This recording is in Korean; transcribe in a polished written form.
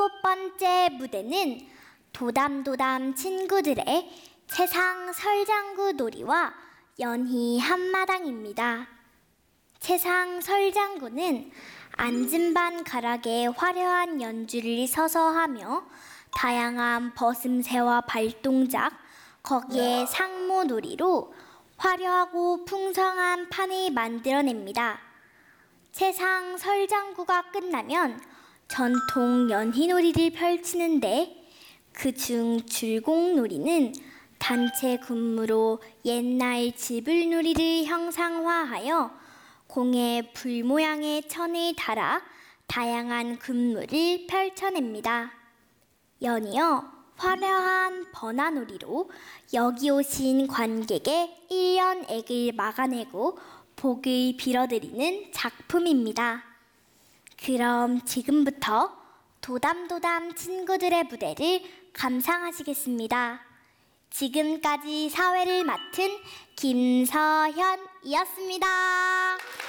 7번째 무대는 도담도담 친구들의 세상 설장구 놀이와 연희 한마당입니다. 세상 설장구는 앉은 반 가락에 화려한 연주를 서서 하며 다양한 벗음새와 발동작, 거기에 상모놀이로 화려하고 풍성한 판을 만들어냅니다. 세상 설장구가 끝나면 전통 연희놀이를 펼치는데 그중 줄공놀이는 단체 군무로 옛날 지불놀이를 형상화하여 공에 불 모양의 천을 달아 다양한 군무를 펼쳐냅니다. 연이어 화려한 번화놀이로 여기 오신 관객의 1년액을 막아내고 복을 빌어드리는 작품입니다. 그럼 지금부터 도담도담 친구들의 무대를 감상하시겠습니다. 지금까지 사회를 맡은 김서현이었습니다.